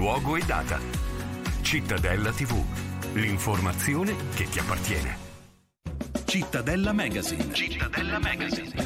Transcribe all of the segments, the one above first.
luogo e data. Cittadella TV, l'informazione che ti appartiene. Cittadella Magazine. Cittadella Magazine.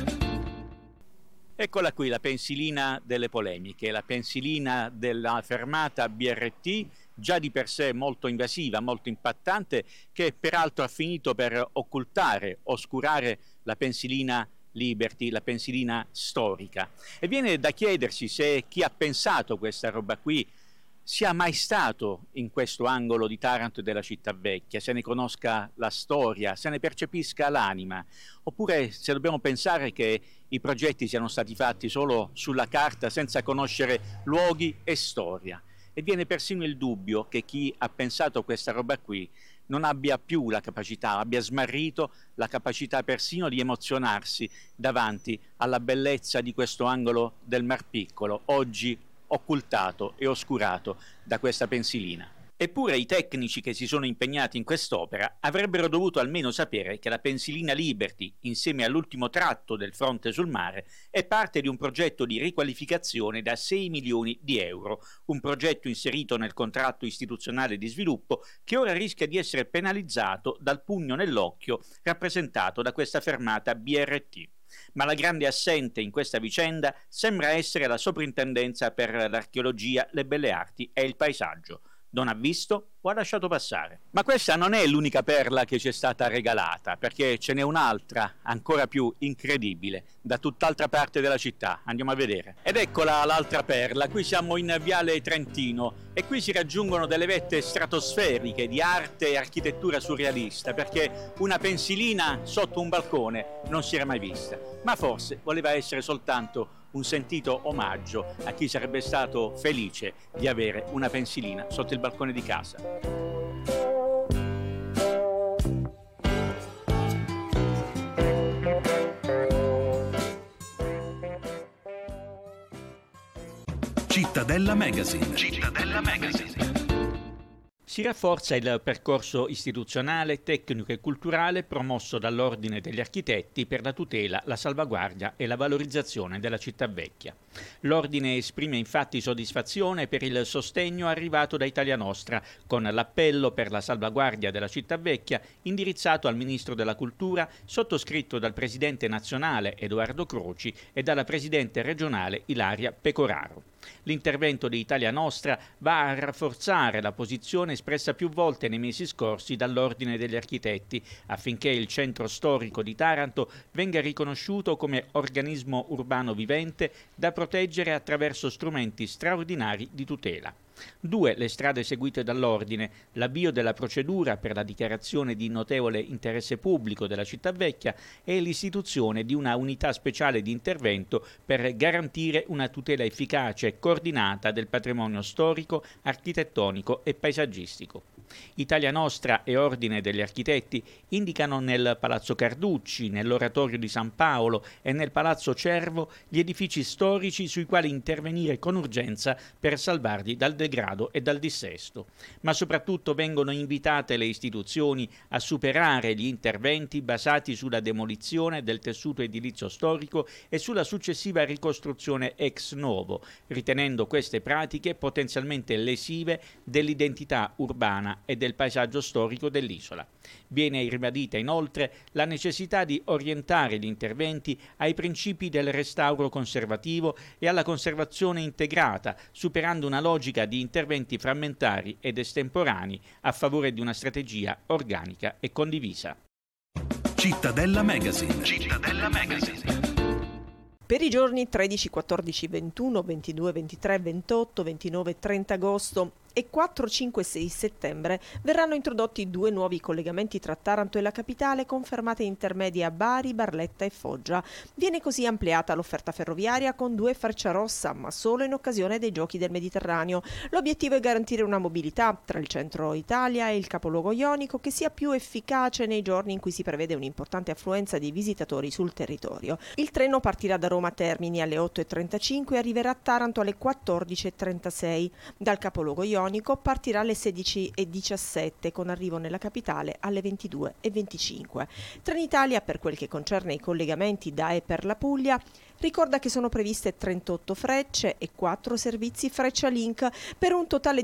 Eccola qui, la pensilina delle polemiche, la pensilina della fermata BRT, già di per sé molto invasiva, molto impattante, che peraltro ha finito per occultare, oscurare la pensilina Liberty, la pensilina storica. E viene da chiedersi se chi ha pensato questa roba qui sia mai stato in questo angolo di Taranto e della città vecchia, se ne conosca la storia, se ne percepisca l'anima, oppure se dobbiamo pensare che i progetti siano stati fatti solo sulla carta senza conoscere luoghi e storia. E viene persino il dubbio che chi ha pensato questa roba qui non abbia più la capacità, abbia smarrito la capacità persino di emozionarsi davanti alla bellezza di questo angolo del Mar Piccolo, oggi occultato e oscurato da questa pensilina. Eppure i tecnici che si sono impegnati in quest'opera avrebbero dovuto almeno sapere che la pensilina Liberty, insieme all'ultimo tratto del fronte sul mare, è parte di un progetto di riqualificazione da 6 milioni di euro, un progetto inserito nel contratto istituzionale di sviluppo che ora rischia di essere penalizzato dal pugno nell'occhio rappresentato da questa fermata BRT. Ma la grande assente in questa vicenda sembra essere la Soprintendenza per l'Archeologia, le Belle Arti e il Paesaggio. Non ha visto o ha lasciato passare. Ma questa non è l'unica perla che ci è stata regalata, perché ce n'è un'altra ancora più incredibile da tutt'altra parte della città. Andiamo a vedere. Ed eccola l'altra perla. Qui siamo in Viale Trentino e qui si raggiungono delle vette stratosferiche di arte e architettura surrealista, perché una pensilina sotto un balcone non si era mai vista. Ma forse voleva essere soltanto un sentito omaggio a chi sarebbe stato felice di avere una pensilina sotto il balcone di casa. Cittadella Magazine. Cittadella Magazine. Si rafforza il percorso istituzionale, tecnico e culturale promosso dall'Ordine degli Architetti per la tutela, la salvaguardia e la valorizzazione della città vecchia. L'Ordine esprime infatti soddisfazione per il sostegno arrivato da Italia Nostra, con l'appello per la salvaguardia della città vecchia indirizzato al Ministro della Cultura, sottoscritto dal Presidente nazionale Edoardo Croci e dalla Presidente regionale Ilaria Pecoraro. L'intervento di Italia Nostra va a rafforzare la posizione espressa più volte nei mesi scorsi dall'Ordine degli Architetti affinché il centro storico di Taranto venga riconosciuto come organismo urbano vivente da proteggere attraverso strumenti straordinari di tutela. 2 le strade seguite dall'Ordine: l'avvio della procedura per la dichiarazione di notevole interesse pubblico della città vecchia e l'istituzione di una unità speciale di intervento per garantire una tutela efficace e coordinata del patrimonio storico, architettonico e paesaggistico. Italia Nostra e Ordine degli Architetti indicano nel Palazzo Carducci, nell'Oratorio di San Paolo e nel Palazzo Cervo gli edifici storici sui quali intervenire con urgenza per salvarli dal degrado e dal dissesto. Ma soprattutto vengono invitate le istituzioni a superare gli interventi basati sulla demolizione del tessuto edilizio storico e sulla successiva ricostruzione ex novo, ritenendo queste pratiche potenzialmente lesive dell'identità urbana e del paesaggio storico dell'isola. Viene ribadita inoltre la necessità di orientare gli interventi ai principi del restauro conservativo e alla conservazione integrata, superando una logica di interventi frammentari ed estemporanei a favore di una strategia organica e condivisa. Cittadella Magazine. Cittadella Magazine. Per i giorni 13, 14, 21, 22, 23, 28, 29 e 30 agosto e 4, 5 e 6 settembre verranno introdotti 2 nuovi collegamenti tra Taranto e la capitale con fermate intermedie a Bari, Barletta e Foggia. Viene così ampliata l'offerta ferroviaria con 2 Frecciarossa, ma solo in occasione dei Giochi del Mediterraneo. L'obiettivo è garantire una mobilità tra il centro Italia e il capoluogo ionico che sia più efficace nei giorni in cui si prevede un'importante affluenza di visitatori sul territorio. Il treno partirà da Roma Termini alle 8:35 e arriverà a Taranto alle 14:36. Dal capoluogo ionico partirà alle 16:17 con arrivo nella capitale alle 22:25. Trenitalia, per quel che concerne i collegamenti da e per la Puglia, ricorda che sono previste 38 frecce e 4 servizi Freccia Link per un totale